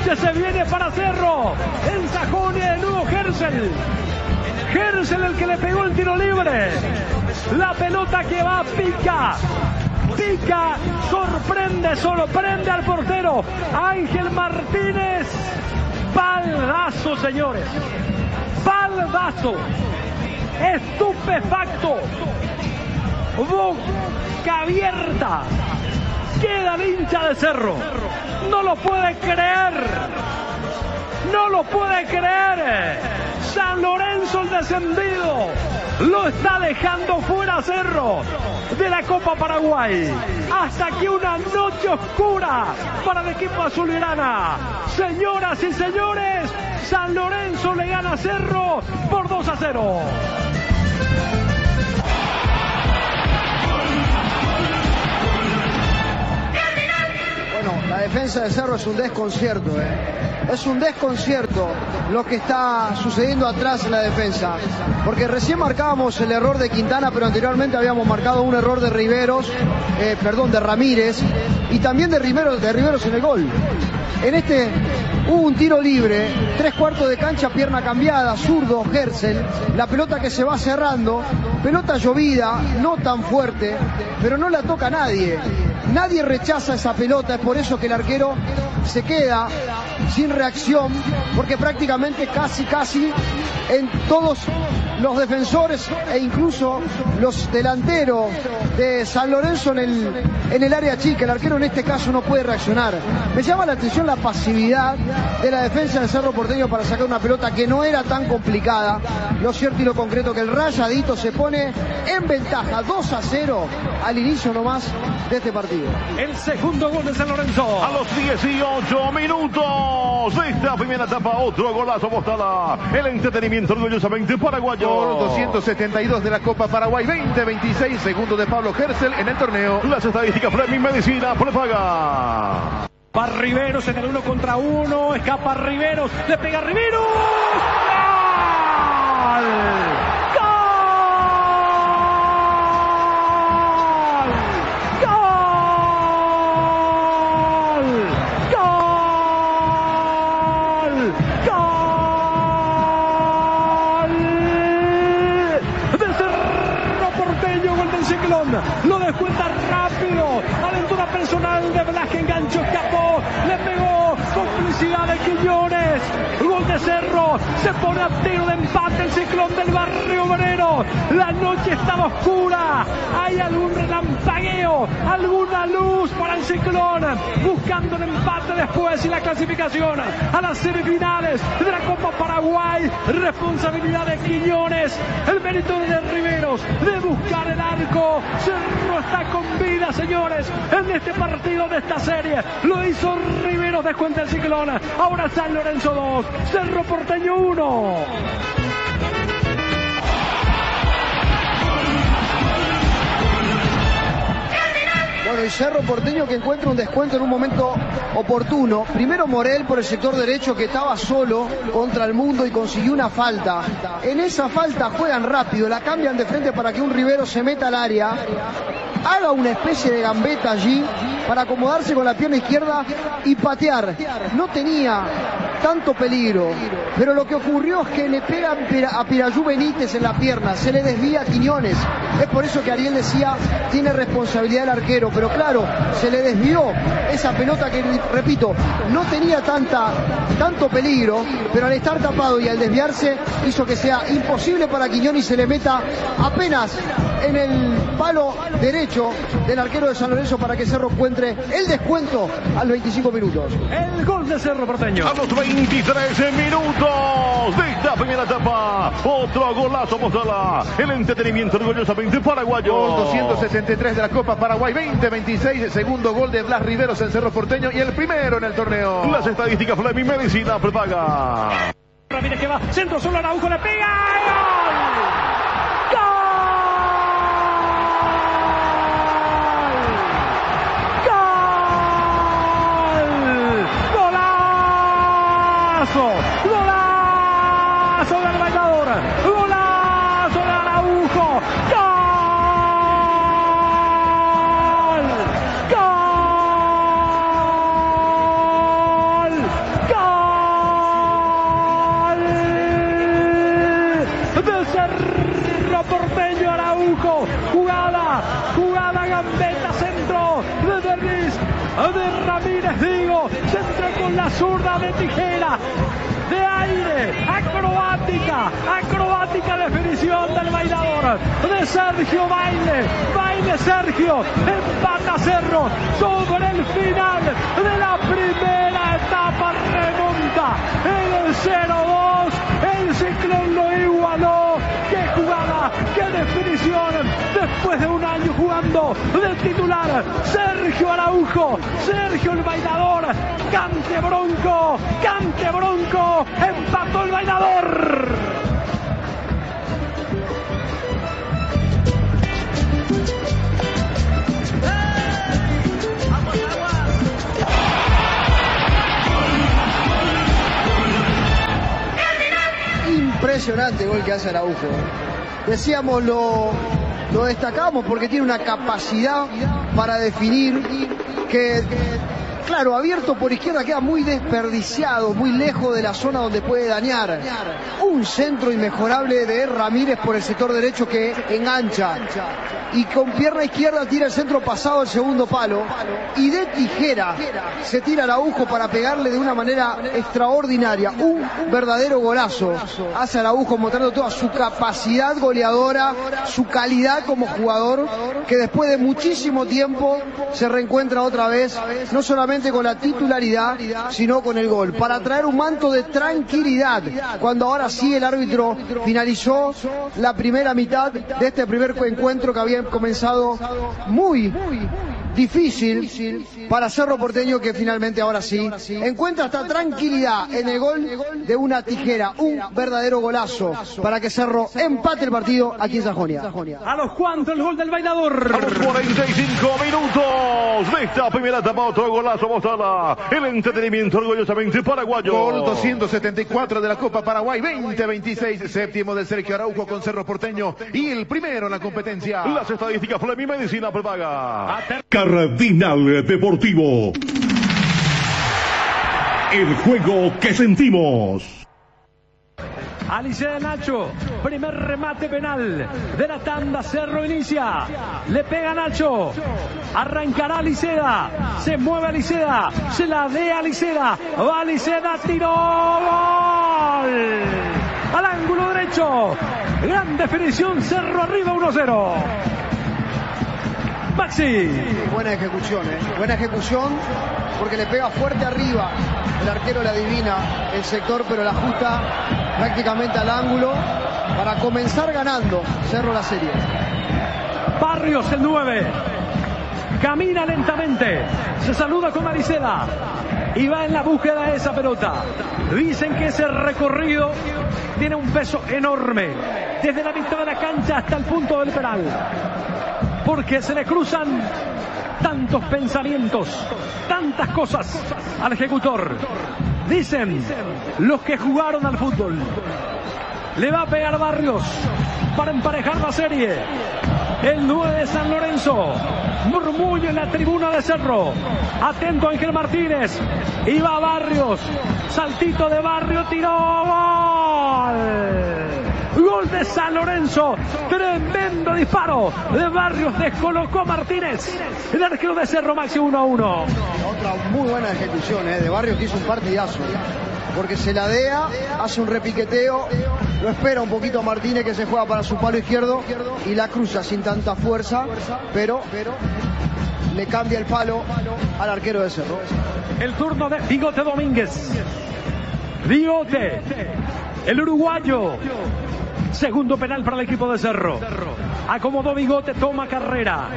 noche se viene para Cerro. En Sajonia de nuevo Hersel. Hersel el que le pegó el tiro libre. La pelota que va, pica, sorprende al portero Ángel Martínez. Baldazo, señores, baldazo, estupefacto, boca abierta, queda el hincha de Cerro, no lo puede creer, San Lorenzo el descendido, lo está dejando fuera Cerro de la Copa Paraguay. Hasta aquí una noche oscura para el equipo azulgrana. Señoras y señores, San Lorenzo le gana a Cerro por 2-0. Bueno, la defensa de Cerro es un desconcierto, Es un desconcierto lo que está sucediendo atrás en la defensa. Porque recién marcábamos el error de Quintana, pero anteriormente habíamos marcado un error de de Ramírez, y también de Riveros en el gol. En este hubo un tiro libre, 3/4 de cancha, pierna cambiada, zurdo, Hersel, la pelota que se va cerrando, pelota llovida, no tan fuerte, pero no la toca nadie. Nadie rechaza esa pelota, es por eso que el arquero se queda sin reacción, porque prácticamente casi en todos los defensores e incluso los delanteros de San Lorenzo en el área chica, el arquero en este caso no puede reaccionar. Me llama la atención la pasividad de la defensa del Cerro Porteño para sacar una pelota que no era tan complicada. Lo cierto y lo concreto que el Rayadito se pone en ventaja 2-0 al inicio nomás de este partido. El segundo gol de San Lorenzo. A los 18 minutos de esta primera etapa, otro golazo Mostala. El entretenimiento orgullosamente paraguayo. Gol 272 de la Copa Paraguay 2026, segundo de Pablo Hersel en el torneo. Las estadísticas Fleming Medicina prepaga. Va Riveros en el 1 contra 1, escapa Riveros, le pega Riveros. Lo descuenta rápido, aventura personal de Blas que enganchó, escapó, le pegó, complicidad de Quiñones, gol de Cerro, se pone a tiro de empate el Ciclón del Barrio Obrero. La noche estaba oscura, hay algún relampagueo, alguna luz para el Ciclón, buscando el empate después y la clasificación a las semifinales de la Copa Paraguay. Responsabilidad de Quiñones, el mérito de Riveros de buscar el arco. Cerro está con vida, señores, en este partido de esta serie. Lo hizo Riveros, descuenta el Ciclón. Ahora San Lorenzo 2, Cerro Porteño 1. Bueno, y Cerro Porteño que encuentra un descuento en un momento oportuno. Primero Morel por el sector derecho, que estaba solo contra el mundo y consiguió una falta. En esa falta juegan rápido, la cambian de frente para que un Rivero se meta al área, haga una especie de gambeta allí para acomodarse con la pierna izquierda y patear. No tenía tanto peligro, pero lo que ocurrió es que le pega a Pirayú Benítez en la pierna, se le desvía a Quiñones. Es por eso que Ariel decía, tiene responsabilidad el arquero, pero claro, se le desvió esa pelota que, repito, no tenía tanto peligro, pero al estar tapado y al desviarse hizo que sea imposible para Quiñones y se le meta apenas en el palo derecho del arquero de San Lorenzo para que Cerro encuentre el descuento a los 25 minutos. El gol de Cerro Porteño. A los 23 minutos de esta primera etapa, otro golazo Mostala. El entretenimiento orgullosamente paraguayo. Gol 273 de la Copa Paraguay 2026, el segundo gol de Blas Riveros en Cerro Porteño y el primero en el torneo. Las estadísticas Fleming Medicina prepaga. Ramírez que va, centro solo, Araujo le pega. ¡Gol! Golazo del bailador, golazo de Araujo, gol, gol, gol. de Ramírez, digo, centra con la zurda de Tijera, de aire, acrobática definición del bailador, de Sergio Baile Sergio, empata Cerro sobre el final de la primera etapa, remonta el 0-2, el Ciclón lo igualó. ¡Qué jugada! ¡Qué definición! Después de un año jugando de titular, Sergio Araujo, Sergio el bailador, cante bronco, empató el bailador. Impresionante gol que hace Araujo. Decíamos, lo destacamos porque tiene una capacidad para definir que, claro, abierto por izquierda queda muy desperdiciado, muy lejos de la zona donde puede dañar. Un centro inmejorable de Ramírez por el sector derecho que engancha. Y con pierna izquierda tira el centro pasado al segundo palo. Y de Tijera se tira Araujo para pegarle de una manera extraordinaria. Un verdadero golazo. Hace Araujo mostrando toda su capacidad goleadora, su calidad como jugador, que después de muchísimo tiempo se reencuentra otra vez, no solamente con la titularidad, sino con el gol, para traer un manto de tranquilidad, cuando ahora sí el árbitro finalizó la primera mitad de este primer encuentro que había comenzado muy difícil para Cerro Porteño, que finalmente ahora sí encuentra esta tranquilidad en el gol de una Tijera, un verdadero golazo para que Cerro empate el partido aquí en Sajonia. ¿A los cuantos el gol del bailador? A los 45 minutos de esta primera etapa, otro golazo, mostrará el entretenimiento orgullosamente paraguayo. Gol 274 de la Copa Paraguay 2026, séptimo de Sergio Araujo con Cerro Porteño y el primero en la competencia. Las estadísticas Fleming Medicina prepaga. Cardinal Deportivo. El juego que sentimos. Aliceda Nacho, primer remate penal de la tanda, Cerro inicia, le pega Nacho, arrancará Aliceda, se mueve Aliceda, se la de Aliceda, va Aliceda, tiró, gol, al ángulo derecho, gran definición, Cerro arriba 1-0. Maxi. Buena ejecución, porque le pega fuerte arriba, el arquero le adivina el sector, pero la ajusta prácticamente al ángulo para comenzar ganando Cerro la serie. Barrios, el 9, camina lentamente, se saluda con Aliceda y va en la búsqueda de esa pelota. Dicen que ese recorrido tiene un peso enorme, desde la mitad de la cancha hasta el punto del penal, porque se le cruzan tantos pensamientos, tantas cosas al ejecutor. Dicen los que jugaron al fútbol, le va a pegar Barrios para emparejar la serie. El 9 de San Lorenzo, murmullo en la tribuna de Cerro. Atento Ángel Martínez, y va Barrios, saltito de Barrio, tiró, gol. Gol de San Lorenzo, tremendo disparo de Barrios, descolocó a Martínez, el arquero de Cerro. Maxi 1-1. Otra muy buena ejecución de Barrios, que hizo un partidazo, porque se ladea, hace un repiqueteo, lo espera un poquito a Martínez, que se juega para su palo izquierdo y la cruza sin tanta fuerza, pero le cambia el palo al arquero de Cerro. El turno de Bigote Domínguez. Bigote, el uruguayo. Segundo penal para el equipo de Cerro. Acomodó Bigote, toma carrera.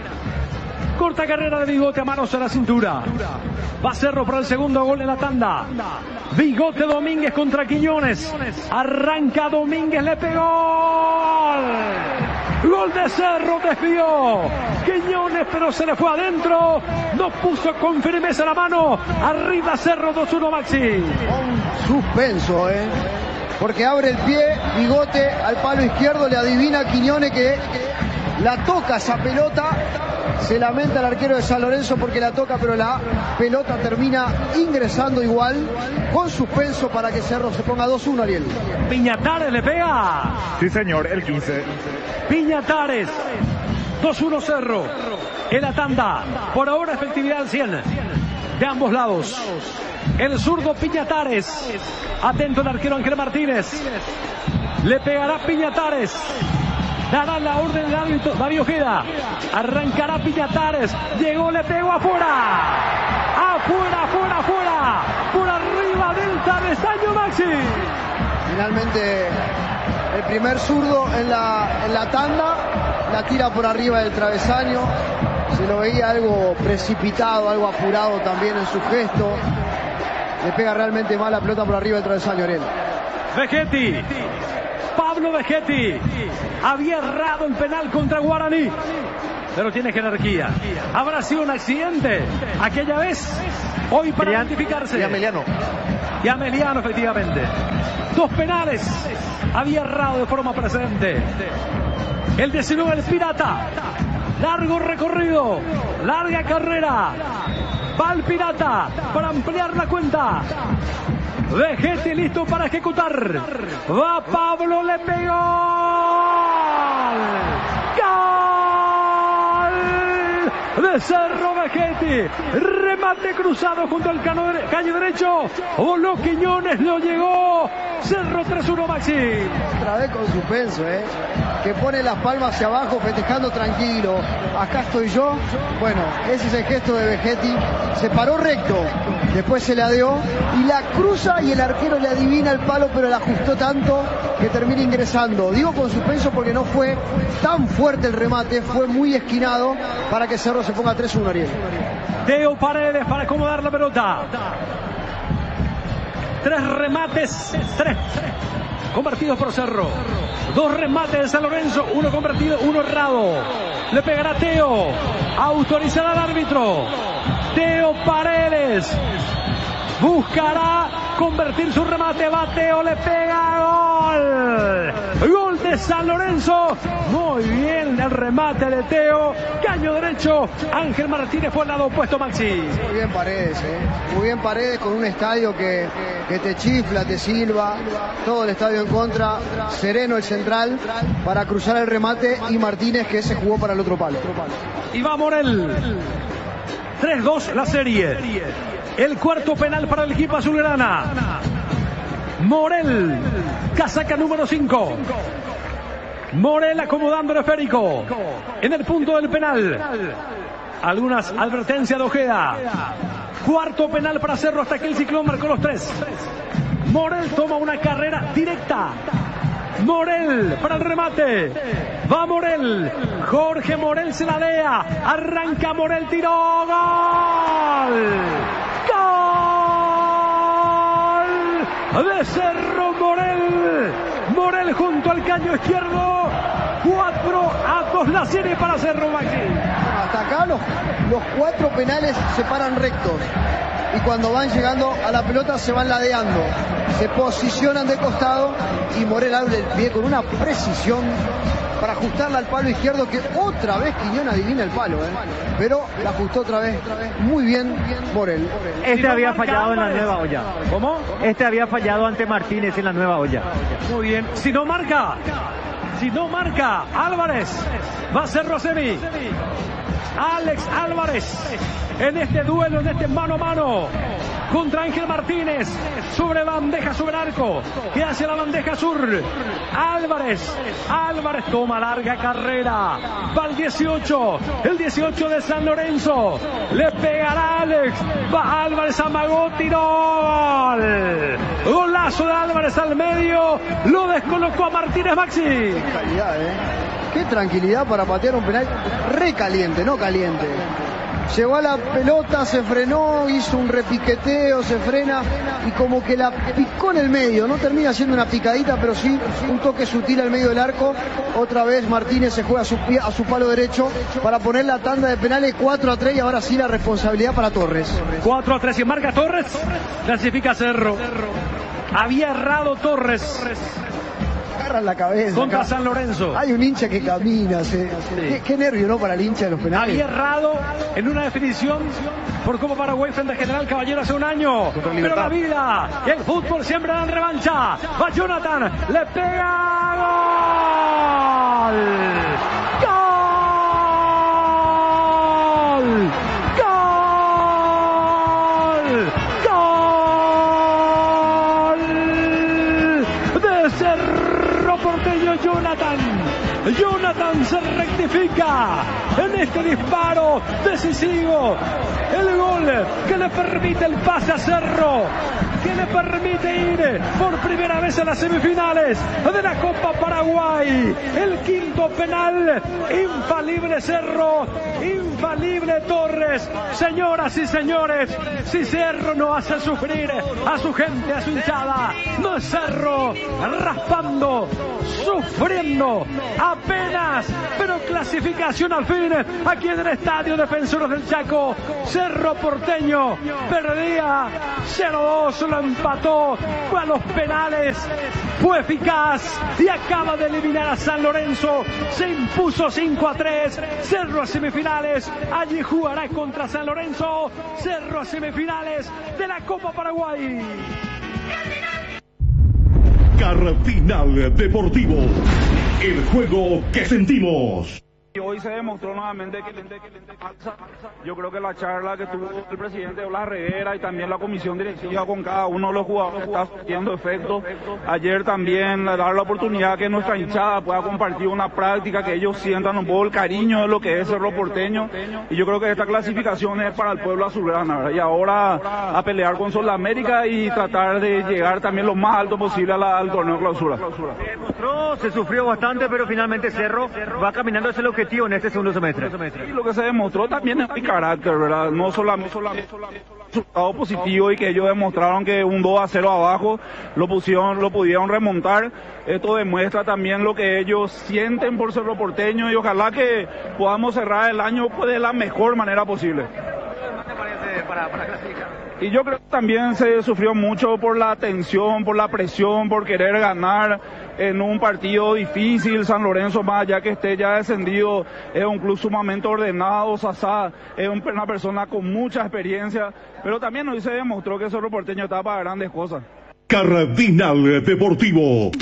Corta carrera de Bigote, a manos a la cintura. Va Cerro para el segundo gol en la tanda. Bigote Domínguez contra Quiñones. Arranca Domínguez, le pegó. Gol de Cerro, desvió Quiñones, pero se le fue adentro. No puso con firmeza la mano. Arriba Cerro 2-1, Maxi. Con suspenso, porque abre el pie Bigote al palo izquierdo, le adivina a Quiñones que la toca esa pelota. Se lamenta el arquero de San Lorenzo porque la toca, pero la pelota termina ingresando igual, con suspenso para que Cerro se ponga 2-1, Ariel. Piñatares le pega. Sí, señor, el 15. Piñatares, 2-1 Cerro. en la tanda. Por ahora efectividad al 100 de ambos lados. El zurdo Piñatares. Atento el arquero Ángel Martínez. Le pegará Piñatares. Dará la orden del árbitro David Ojeda. Arrancará Piñatares. Llegó, le pegó afuera. Afuera. Por arriba del travesaño Maxi. Finalmente el primer zurdo en la tanda. La tira por arriba del travesaño. Se lo veía algo precipitado, algo apurado también en su gesto. Le pega realmente mal la pelota por arriba del travesaño, Ariel. Vegetti. Pablo Vegetti había errado el penal contra Guaraní, pero tiene jerarquía. ¿Habrá sido un accidente aquella vez? Hoy para identificarse. Y Ameliano, efectivamente. 2 penales había errado de forma precedente. El 19, el Pirata. Largo recorrido, larga carrera. Va el Pirata para ampliar la cuenta. Vegetti listo para ejecutar. Va Pablo, le pegó. ¡Gol! De Cerro Vegetti. Remate cruzado junto al caño derecho. Voló Quiñones, lo llegó. Cerro 3-1 Maxi. Otra vez con suspenso, que pone las palmas hacia abajo festejando tranquilo. Acá estoy yo. Bueno, ese es el gesto de Vegetti. Se paró recto, después se la dio y la cruza y el arquero le adivina el palo, pero la ajustó tanto que termina ingresando. Digo con suspenso porque no fue tan fuerte el remate, fue muy esquinado para que Cerro se ponga 3-1, Ariel. Teo Paredes para acomodar la pelota. 3 remates, 3 convertidos por Cerro. 2 remates de San Lorenzo, 1 convertido, 1 errado. Le pegará Teo. Autorizará al árbitro. Teo Paredes buscará convertir su remate. Va Teo, le pega. Gol. Gol de San Lorenzo. Muy bien el remate de Teo. Caño derecho. Ángel Martínez por el lado opuesto, Maxi. Muy bien Paredes, Muy bien Paredes con un estadio que te chifla, te silba. Todo el estadio en contra. Sereno el central para cruzar el remate y Martínez que se jugó para el otro palo. Y va Morel. 3-2 la serie. El cuarto penal para el equipo azulgrana. Morel, casaca número 5. Morel acomodando el esférico en el punto del penal. Algunas advertencias de Ojeda. Cuarto penal para Cerro hasta que el Ciclón marcó los 3. Morel toma una carrera directa. Morel para el remate. Va Morel. Jorge Morel se la lea. Arranca Morel, tiró. ¡Gol! ¡Gol! De Cerro Morel. Morel junto al caño izquierdo. 4-2 la serie para Cerro, Maxi. Hasta acá los 4 penales se paran rectos. Y cuando van llegando a la pelota se van ladeando. Se posicionan de costado y Morel abre el pie con una precisión para ajustarla al palo izquierdo, que otra vez Quiñón adivina el palo, pero la ajustó otra vez. Muy bien Morel. Este había fallado en la nueva olla. ¿Cómo? Este había fallado ante Martínez en la nueva olla. Muy bien. Si no marca Álvarez, va a ser Rosemi. Alex Álvarez en este duelo, en este mano a mano contra Ángel Martínez, sobre bandeja, sobre arco, que hace la bandeja sur. Álvarez toma larga carrera, va el 18 de San Lorenzo, le pegará Alex, va Álvarez, amagó, tiró, golazo de Álvarez al medio, lo descolocó a Martínez, Maxi. Qué calidad, qué tranquilidad para patear un penal recaliente, no caliente. Llegó a la pelota, se frenó, hizo un repiqueteo, se frena y como que la picó en el medio. No termina siendo una picadita, pero sí un toque sutil al medio del arco. Otra vez Martínez se juega a su palo derecho para poner la tanda de penales 4-3 y ahora sí la responsabilidad para Torres. 4-3 y marca Torres, clasifica Cerro. Había errado Torres. La cabeza contra acá. San Lorenzo. Hay un hincha que camina, qué nervio, ¿no? Para el hincha de los penales. Había errado en una definición por Copa Paraguay frente a General Caballero hace un año. Pero la vida y el fútbol siempre dan revancha. Va Jonathan, le pega, gol. ¡Gol! ¡Gol! De Cerro Porteño, Jonathan se rectifica en este disparo decisivo. El gol que le permite el pase a Cerro, que le permite ir por primera vez a las semifinales de la Copa Paraguay. El quinto penal, infalible Cerro, infalible Torres. Señoras y señores, si Cerro no hace sufrir a su gente, a su hinchada, no es Cerro raspando, sufriendo, apenas, pero clasificación al fin, aquí en el Estadio Defensores del Chaco. Cerro Porteño perdía 0-2, lo empató, fue a los penales, fue eficaz y acaba de eliminar a San Lorenzo. Se impuso 5-3. Cerro a semifinales, allí jugará contra San Lorenzo. Cerro a semifinales de la Copa Paraguay. Cardinal Deportivo, el juego que sentimos. Hoy se demostró nuevamente que yo creo que la charla que tuvo el presidente Blas Reguera y también la comisión directiva con cada uno de los jugadores está surtiendo efecto. Ayer también dar la oportunidad que nuestra hinchada pueda compartir una práctica, que ellos sientan un poco el cariño de lo que es Cerro Porteño, y yo creo que esta clasificación es para el pueblo azulgrana, ¿verdad? Y ahora a pelear con Sudamérica y tratar de llegar también lo más alto posible al torneo clausura. Se sufrió bastante, pero finalmente Cerro va caminando hacia el objetivo en este segundo semestre. Y lo que se demostró también es mi carácter, ¿verdad? No solamente resultado positivo, y que ellos demostraron que un 2-0 abajo lo pudieron remontar. Esto demuestra también lo que ellos sienten por Cerro Porteño, y ojalá que podamos cerrar el año de la mejor manera posible. ¿Qué te parece para clasificar? Y yo creo que también se sufrió mucho por la tensión, por la presión, por querer ganar en un partido difícil. San Lorenzo, más allá que esté ya descendido, es un club sumamente ordenado. Sasá es una persona con mucha experiencia, pero también hoy se demostró que Cerro Porteño está para grandes cosas. Cardinal Deportivo,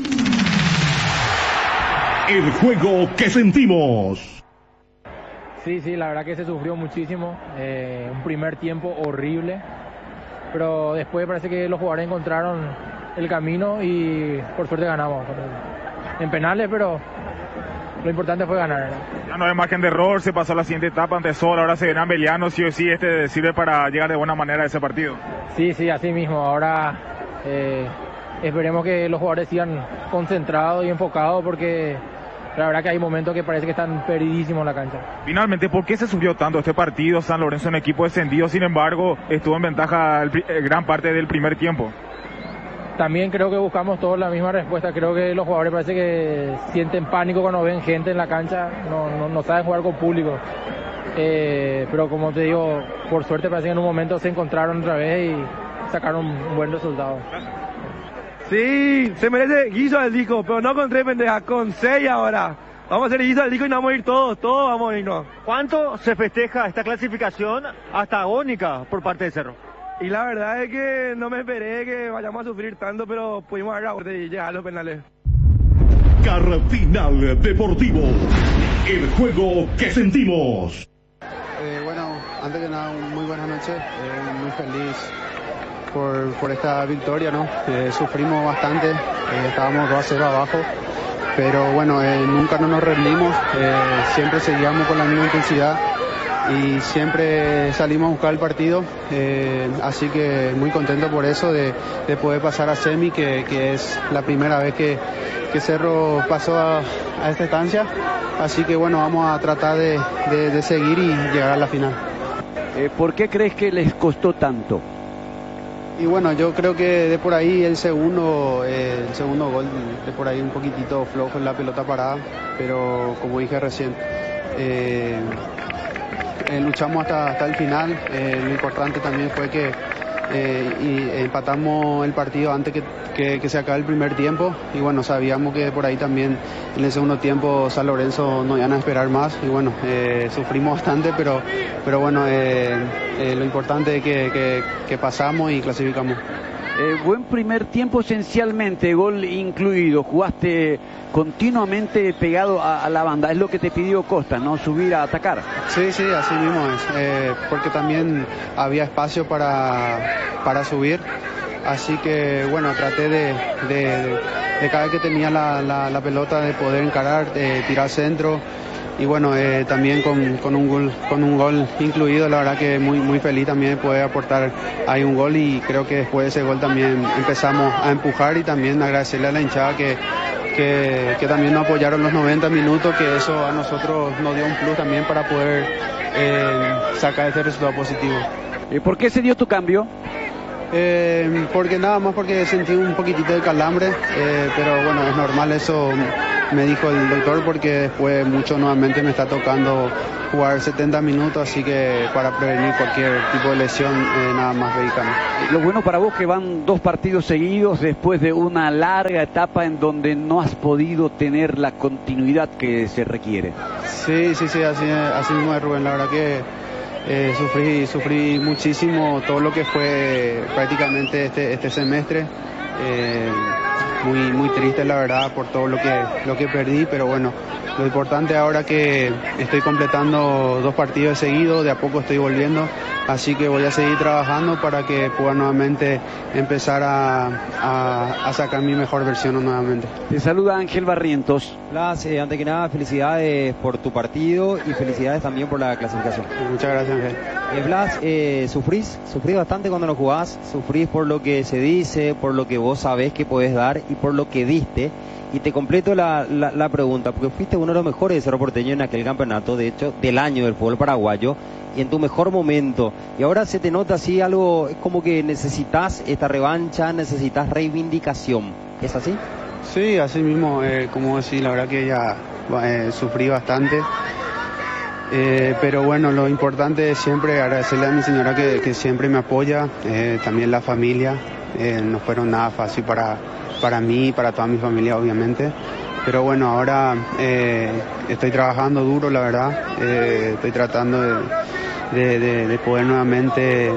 el juego que sentimos. Sí, la verdad que se sufrió muchísimo, un primer tiempo horrible, pero después parece que los jugadores encontraron el camino y por suerte ganamos en penales, pero lo importante fue ganar. Ya no hay margen de error, se pasó a la siguiente etapa ante Sol, ahora se viene Beliano, sí o sí sirve para llegar de buena manera a ese partido. Sí, así mismo, ahora esperemos que los jugadores sigan concentrados y enfocados, porque la verdad que hay momentos que parece que están perdidísimos en la cancha. Finalmente, ¿por qué se sufrió tanto este partido? San Lorenzo, un equipo descendido, sin embargo, estuvo en ventaja gran parte del primer tiempo. También creo que buscamos todos la misma respuesta. Creo que los jugadores parece que sienten pánico cuando ven gente en la cancha, no saben jugar con público. Pero como te digo, por suerte parece que en un momento se encontraron otra vez y sacaron un buen resultado. Sí, se merece guiso del disco, pero no con 3 pendejas, con 6 ahora. Vamos a hacer guiso del disco y nos vamos a ir todos vamos a irnos. ¿Cuánto se festeja esta clasificación hasta agónica por parte de Cerro? Y la verdad es que no me esperé que vayamos a sufrir tanto, pero pudimos dar la vuelta y llegar a los penales. Cardinal Deportivo, el juego que sentimos. Bueno, antes que nada, muy buenas noches, muy feliz por esta victoria, ¿no? Sufrimos bastante, estábamos 2-0 abajo, pero bueno, nunca nos rendimos, siempre seguíamos con la misma intensidad y siempre salimos a buscar el partido, así que muy contento por eso, de poder pasar a semi, que es la primera vez que Cerro pasó a esta instancia, así que bueno, vamos a tratar de seguir y llegar a la final. ¿Por qué crees que les costó tanto? Y bueno, yo creo que de por ahí el segundo gol, de por ahí un poquitito flojo en la pelota parada, pero como dije recién, luchamos hasta el final. Lo importante también fue que empatamos el partido antes que se acabe el primer tiempo, y bueno, sabíamos que por ahí también en el segundo tiempo San Lorenzo no iban a esperar más, y bueno, sufrimos bastante, pero bueno, lo importante es que pasamos y clasificamos. Buen primer tiempo esencialmente, gol incluido. Jugaste continuamente pegado a la banda. Es lo que te pidió Costa, ¿no? Subir a atacar. Sí, sí, así mismo es. Porque también había espacio para subir. Así que, bueno, traté de cada vez que tenía la pelota de poder encarar, tirar centro. Y bueno, también con un gol incluido, la verdad que muy feliz también de poder aportar ahí un gol, y creo que después de ese gol también empezamos a empujar, y también agradecerle a la hinchada que también nos apoyaron los 90 minutos, que eso a nosotros nos dio un plus también para poder sacar este resultado positivo. ¿Por qué se dio tu cambio? Porque nada más porque sentí un poquitito de calambre, pero bueno, es normal, eso me dijo el doctor, porque después mucho nuevamente me está tocando jugar 70 minutos, así que para prevenir cualquier tipo de lesión, nada más medicamos. Lo bueno para vos que van 2 partidos seguidos después de una larga etapa en donde no has podido tener la continuidad que se requiere. Sí, así mismo es, Rubén, la verdad que sufrí muchísimo todo lo que fue prácticamente este semestre. Muy triste, la verdad, por todo lo que perdí, pero bueno, lo importante ahora que estoy completando 2 partidos seguidos, de a poco estoy volviendo, así que voy a seguir trabajando para que pueda nuevamente empezar a sacar mi mejor versión nuevamente. Te saluda Ángel Barrientos. Blas, antes que nada, felicidades por tu partido y felicidades también por la clasificación. Muchas gracias, Ángel. Blas, ¿sufrís bastante cuando no jugás? ¿Sufrís por lo que se dice, por lo que vos sabés que podés dar y por lo que diste? Y te completo la pregunta, porque fuiste uno de los mejores de Cerro Porteño en aquel campeonato, de hecho, del año del fútbol paraguayo, y en tu mejor momento. Y ahora se te nota así algo, es como que necesitas esta revancha, necesitas reivindicación. ¿Es así? Sí, así mismo, como decís, la verdad que ya sufrí bastante. Pero bueno, lo importante es siempre agradecerle a mi señora que siempre me apoya, también la familia. No fueron nada fácil para mí y para toda mi familia, obviamente. Pero bueno, ahora estoy trabajando duro, la verdad. Estoy tratando de poder nuevamente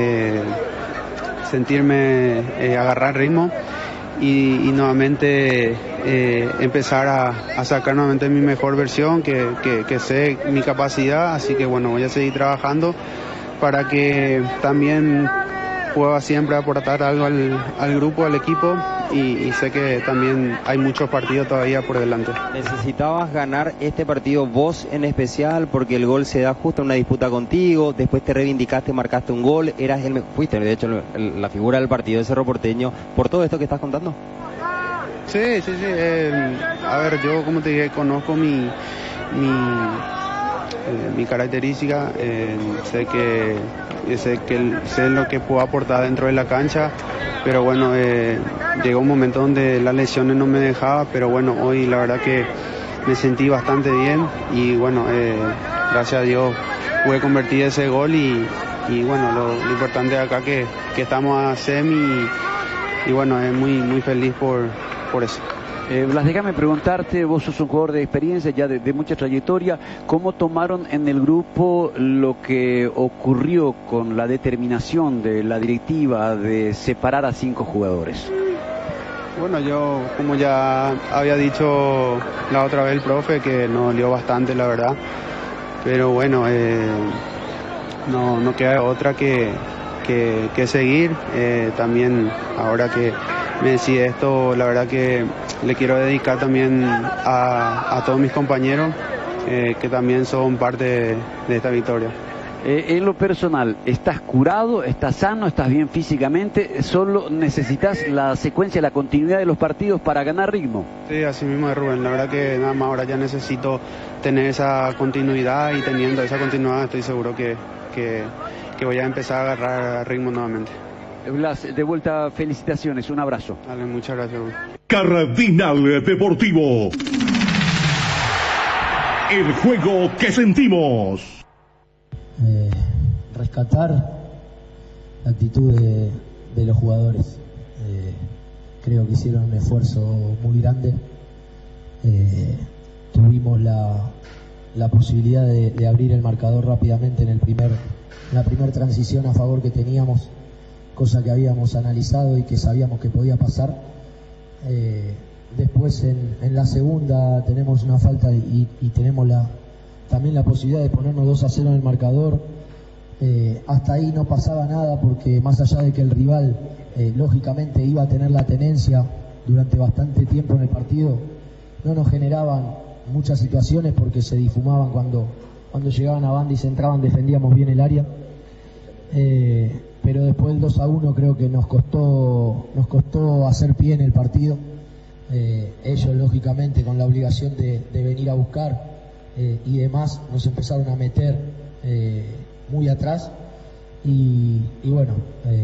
sentirme, agarrar ritmo y nuevamente empezar a sacar nuevamente mi mejor versión, que sé mi capacidad. Así que bueno, voy a seguir trabajando para que también pueda siempre aportar algo al grupo, al equipo, y sé que también hay muchos partidos todavía por delante. Necesitabas ganar este partido vos en especial, porque el gol se da justo en una disputa contigo, después te reivindicaste, marcaste un gol, fuiste de hecho la figura del partido de Cerro Porteño, por todo esto que estás contando. Sí. A ver, yo como te dije, conozco mi característica, sé lo que puedo aportar dentro de la cancha, pero bueno, llegó un momento donde las lesiones no me dejaban, pero bueno, hoy la verdad que me sentí bastante bien, y bueno, gracias a Dios pude convertir ese gol, y bueno, lo importante acá que estamos a semi, y bueno, es muy feliz por eso. Blas, déjame preguntarte, vos sos un jugador de experiencia, ya de mucha trayectoria, ¿cómo tomaron en el grupo lo que ocurrió con la determinación de la directiva de separar a 5 jugadores? Bueno, yo, como ya había dicho la otra vez el profe, que nos dolió bastante, la verdad, pero bueno, no queda otra que seguir. También ahora que me decís esto, la verdad que le quiero dedicar también a todos mis compañeros que también son parte de esta victoria. En lo personal, ¿estás curado, estás sano, estás bien físicamente? ¿Solo necesitas la secuencia, la continuidad de los partidos para ganar ritmo? Sí, así mismo es, Rubén. La verdad que nada más ahora ya necesito tener esa continuidad, y teniendo esa continuidad estoy seguro que voy a empezar a agarrar ritmo nuevamente. Blas, de vuelta, felicitaciones, un abrazo. Dale, muchas gracias, Rubén. Cardinal Deportivo. El juego que sentimos. Rescatar la actitud de los jugadores. Creo que hicieron un esfuerzo muy grande. Tuvimos la posibilidad de abrir el marcador rápidamente en la primera transición a favor que teníamos. cosa que habíamos analizado y que sabíamos que podía pasar. Después en la segunda tenemos una falta y tenemos también la posibilidad de ponernos 2-0 en el marcador. Hasta ahí no pasaba nada porque más allá de que el rival lógicamente iba a tener la tenencia durante bastante tiempo en el partido, no nos generaban muchas situaciones porque se difumaban cuando llegaban a banda y se entraban, defendíamos bien el área. Pero después del 2-1 creo que nos costó hacer pie en el partido. Ellos lógicamente con la obligación de venir a buscar y demás nos empezaron a meter muy atrás y bueno,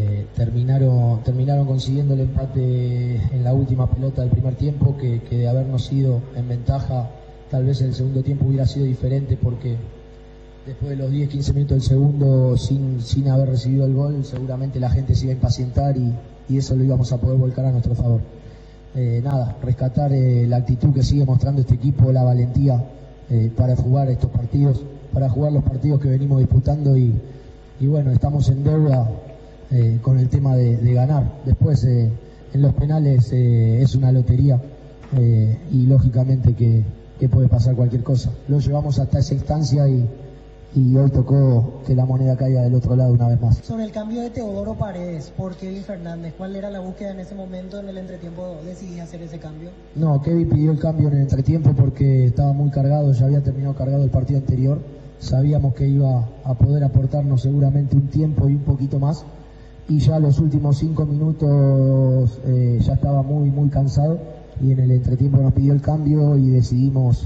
terminaron consiguiendo el empate en la última pelota del primer tiempo, que de habernos ido en ventaja tal vez el segundo tiempo hubiera sido diferente, porque después de los 10-15 minutos del segundo sin haber recibido el gol seguramente la gente se iba a impacientar y eso lo íbamos a poder volcar a nuestro favor. Rescatar la actitud que sigue mostrando este equipo, la valentía para jugar estos partidos, para jugar los partidos que venimos disputando y bueno, estamos en deuda con el tema de ganar. Después en los penales es una lotería y lógicamente que puede pasar cualquier cosa. Lo llevamos hasta esa instancia y hoy tocó que la moneda caiga del otro lado una vez más. Sobre el cambio de Teodoro Paredes por Kevin Fernández, ¿cuál era la búsqueda en ese momento? En el entretiempo decidí hacer ese cambio. No, Kevin pidió el cambio en el entretiempo porque estaba muy cargado, ya había terminado cargado el partido anterior. Sabíamos que iba a poder aportarnos seguramente un tiempo y un poquito más, y ya los últimos 5 minutos ya estaba muy cansado, y en el entretiempo nos pidió el cambio y decidimos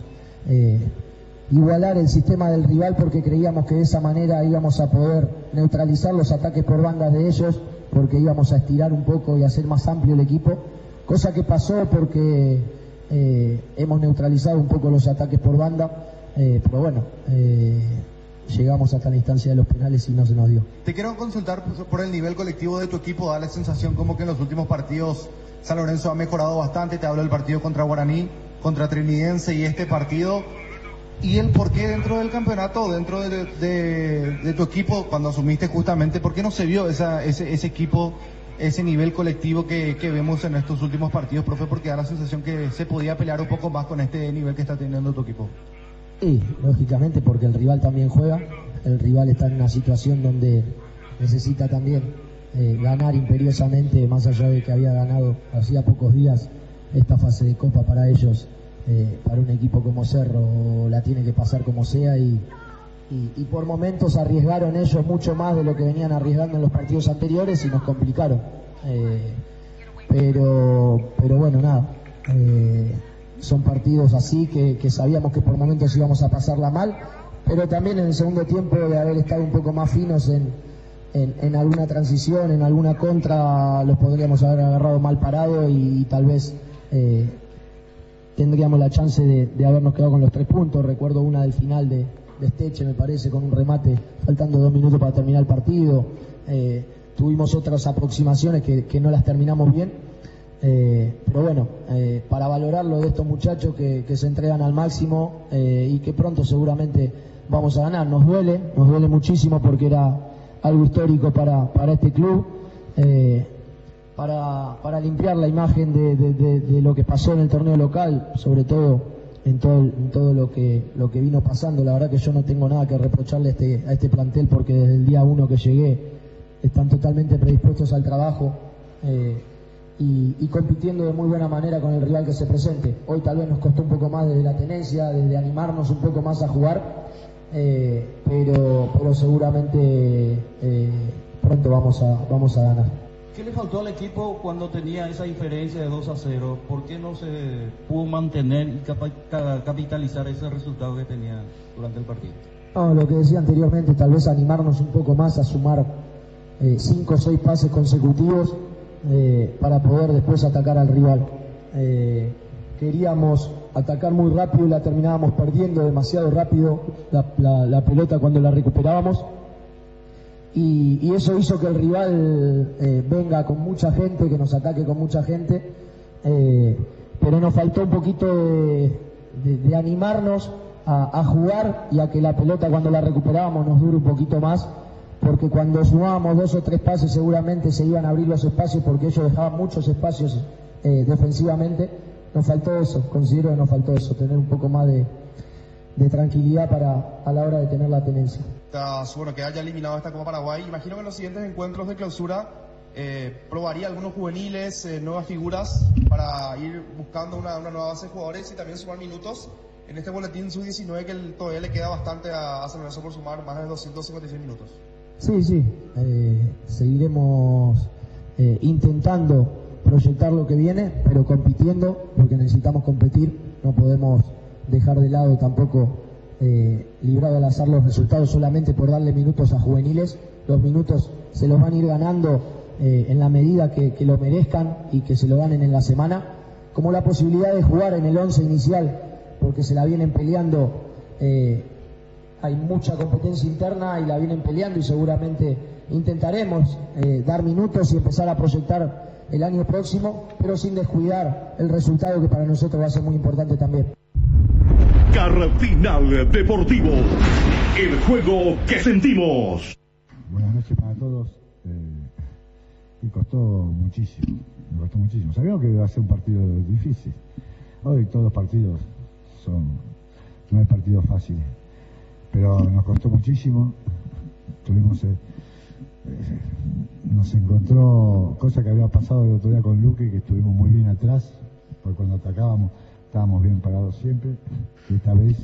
igualar el sistema del rival porque creíamos que de esa manera íbamos a poder neutralizar los ataques por bandas de ellos, porque íbamos a estirar un poco y hacer más amplio el equipo, cosa que pasó porque hemos neutralizado un poco los ataques por banda. Pero bueno, llegamos hasta la instancia de los penales y no se nos dio. Te quiero consultar por el nivel colectivo de tu equipo. Da la sensación como que en los últimos partidos San Lorenzo ha mejorado bastante. Te hablo del partido contra Guaraní, contra Trinidense y este partido. Y el por qué dentro del campeonato, dentro de tu equipo, cuando asumiste justamente, ¿por qué no se vio ese equipo, ese nivel colectivo que vemos en estos últimos partidos, profe? Porque da la sensación que se podía pelear un poco más con este nivel que está teniendo tu equipo. Sí, lógicamente, porque el rival también juega, el rival está en una situación donde necesita también ganar imperiosamente, más allá de que había ganado hacía pocos días esta fase de Copa para ellos, para un equipo como Cerro la tiene que pasar como sea y por momentos arriesgaron ellos mucho más de lo que venían arriesgando en los partidos anteriores y nos complicaron, pero bueno, nada. Son partidos así que sabíamos que por momentos íbamos a pasarla mal, pero también en el segundo tiempo de haber estado un poco más finos en alguna transición, en alguna contra, los podríamos haber agarrado mal parado y tal vez tendríamos la chance de habernos quedado con los 3 puntos. Recuerdo una del final de Esteche, me parece, con un remate faltando 2 minutos para terminar el partido. Tuvimos otras aproximaciones que no las terminamos bien. Pero bueno, para valorarlo de estos muchachos que se entregan al máximo y que pronto seguramente vamos a ganar. Nos duele muchísimo porque era algo histórico para este club, para limpiar la imagen de lo que pasó en el torneo local, sobre todo en todo lo que vino pasando. La verdad que yo no tengo nada que reprocharle a este plantel porque desde el día 1 que llegué están totalmente predispuestos al trabajo. Y compitiendo de muy buena manera con el rival que se presente. Hoy tal vez nos costó un poco más desde la tenencia, desde animarnos un poco más a jugar, pero seguramente pronto vamos a ganar. ¿Qué le faltó al equipo cuando tenía esa diferencia de 2-0? ¿Por qué no se pudo mantener y capitalizar ese resultado que tenía durante el partido? No, lo que decía anteriormente, tal vez animarnos un poco más a sumar 5 o 6 pases consecutivos para poder después atacar al rival. Queríamos atacar muy rápido y la terminábamos perdiendo demasiado rápido la pelota cuando la recuperábamos y eso hizo que el rival venga con mucha gente, que nos ataque con mucha gente, pero nos faltó un poquito de animarnos a jugar y a que la pelota cuando la recuperábamos nos dure un poquito más. porque cuando sumábamos 2 o 3 pases seguramente se iban a abrir los espacios, porque ellos dejaban muchos espacios defensivamente. Nos faltó eso, considero que nos faltó eso, tener un poco más de tranquilidad a la hora de tener la tenencia. Bueno, que haya eliminado esta Copa Paraguay, imagino que en los siguientes encuentros de clausura probaría algunos juveniles, nuevas figuras, para ir buscando una nueva base de jugadores y también sumar minutos en este boletín sub-19 que todavía le queda bastante a San Lorenzo por sumar más de 256 minutos. Sí, seguiremos intentando proyectar lo que viene, pero compitiendo, porque necesitamos competir, no podemos dejar de lado tampoco librado al azar los resultados solamente por darle minutos a juveniles. Los minutos se los van a ir ganando en la medida que lo merezcan y que se lo ganen en la semana, como la posibilidad de jugar en el 11 inicial, porque se la vienen peleando, hay mucha competencia interna y la vienen peleando, y seguramente intentaremos dar minutos y empezar a proyectar el año próximo, pero sin descuidar el resultado, que para nosotros va a ser muy importante también. Cardinal Deportivo, el juego que sentimos. Buenas noches para todos. Y costó muchísimo. Sabíamos que iba a ser un partido difícil. Hoy todos los partidos no hay partidos fáciles, pero nos costó muchísimo. Nos encontró cosa que había pasado el otro día con Luque, que estuvimos muy bien atrás, porque cuando atacábamos estábamos bien parados siempre, y esta vez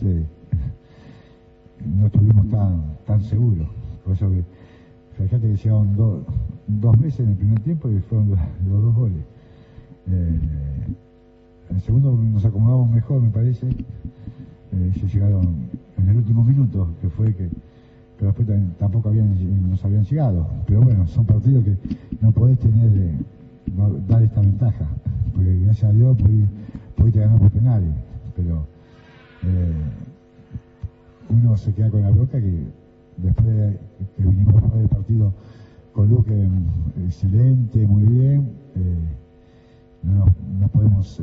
no estuvimos tan seguros. Por eso que fíjate que llegaron dos veces en el primer tiempo y fueron los 2 goles. En el segundo nos acomodamos mejor, me parece. Ellos llegaron en el último minuto, pero después tampoco nos habían llegado. Pero bueno, son partidos que no podés dar esta ventaja, porque gracias a Dios pudiste ganar por penales, pero uno se queda con la bronca que después que vinimos después del partido con Luque excelente, muy bien, no podemos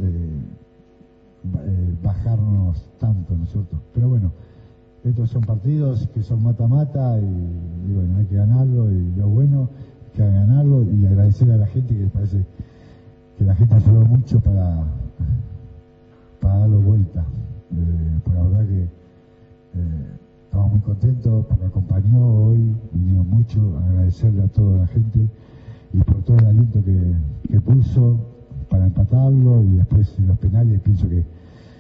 bajarnos tanto, ¿no es cierto? Pero bueno, estos son partidos que son mata-mata y bueno, hay que ganarlo, y lo bueno es que hay que ganarlo, y agradecer a la gente, que parece que la gente ayudó mucho para darlo vuelta. Por la verdad que estamos muy contentos porque acompañó hoy, vinieron mucho, agradecerle a toda la gente y por todo el aliento que puso para empatarlo, y después en los penales pienso que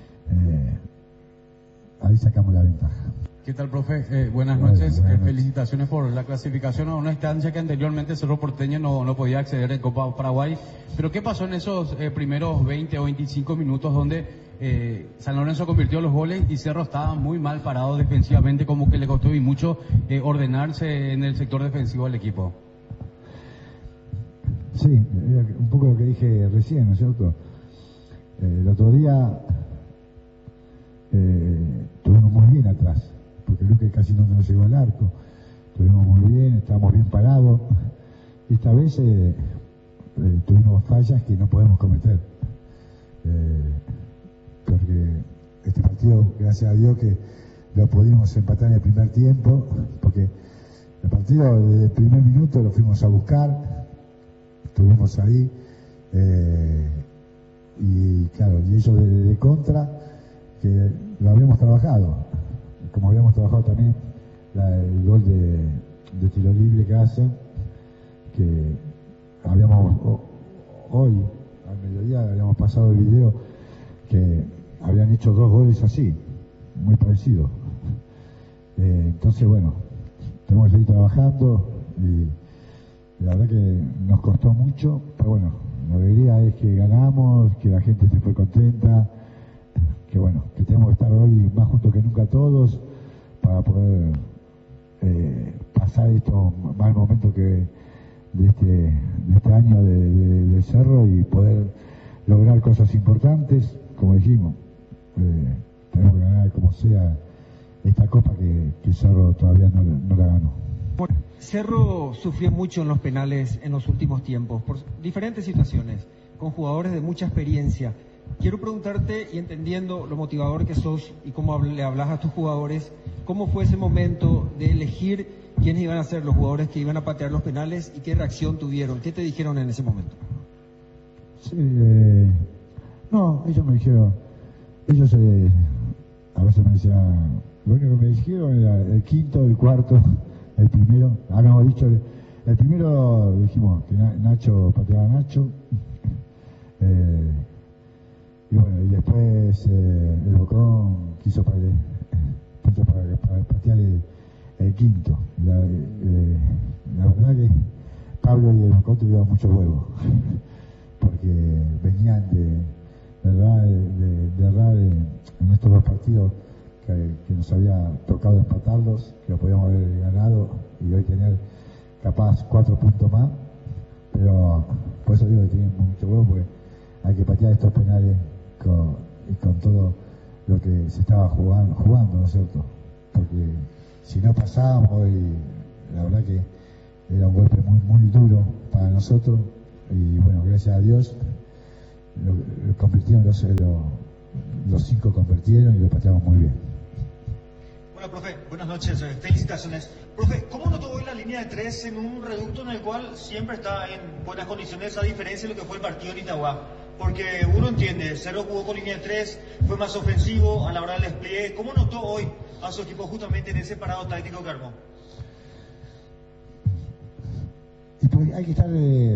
ahí sacamos la ventaja. ¿Qué tal, profe? Buenas noches. Felicitaciones por la clasificación a una instancia que anteriormente Cerro Porteño no podía acceder en Copa Paraguay. Pero ¿qué pasó en esos primeros 20 o 25 minutos donde San Lorenzo convirtió los goles y Cerro estaba muy mal parado defensivamente, como que le costó y mucho ordenarse en el sector defensivo del equipo? Sí, un poco lo que dije recién, ¿no es cierto? El otro día estuvimos muy bien atrás, porque Luque casi no nos llegó al arco. Estuvimos muy bien, estábamos bien parados. Y esta vez tuvimos fallas que no podemos cometer. Porque este partido, gracias a Dios que lo pudimos empatar en el primer tiempo, porque el partido desde el primer minuto lo fuimos a buscar, estuvimos ahí, y claro, y ellos de contra, que lo habíamos trabajado, como habíamos trabajado también el gol de tiro libre que hacen, que habíamos hoy al mediodía habíamos pasado el video que habían hecho 2 goles así, muy parecidos. Entonces bueno, tenemos que seguir trabajando, y la verdad que nos costó mucho, pero bueno, la alegría es que ganamos, que la gente se fue contenta, que bueno, que tenemos que estar hoy más juntos que nunca todos para poder pasar estos mal momentos de este año de Cerro, y poder lograr cosas importantes, como dijimos. Tenemos que ganar como sea esta copa que Cerro todavía no la ganó. Cerro sufrió mucho en los penales en los últimos tiempos, por diferentes situaciones, con jugadores de mucha experiencia. Quiero preguntarte, y entendiendo lo motivador que sos y cómo le hablas a tus jugadores, ¿cómo fue ese momento de elegir quiénes iban a ser los jugadores que iban a patear los penales y qué reacción tuvieron? ¿Qué te dijeron en ese momento? Sí, no, ellos me dijeron, a veces me decían, lo único que me dijeron era el quinto, el cuarto, el primero. Habíamos dicho, el primero dijimos que Nacho pateaba a Nacho. Y bueno, y después el Bocón quiso para patear el quinto. La verdad que Pablo y el Bocón tuvieron mucho huevo, porque venían de errar en estos dos partidos que nos había tocado empatarlos, que lo podíamos haber ganado y hoy tener capaz 4 puntos más, pero por eso digo que tienen mucho huevo, porque hay que patear estos penales con todo lo que se estaba jugando, ¿no es cierto? Porque si no pasábamos, y la verdad que era un golpe muy duro para nosotros, y bueno, gracias a Dios lo convirtieron, los 5 convirtieron y lo pateamos muy bien. Bueno, profe, buenas noches, felicitaciones. Profe, ¿cómo notó hoy la línea de 3 en un reducto en el cual siempre está en buenas condiciones, a diferencia de lo que fue el partido en Itagua? Porque uno entiende, Cerro jugó con línea de 3, fue más ofensivo a la hora del despliegue. ¿Cómo notó hoy a su equipo justamente en ese parado táctico que armó? Y pues hay que estar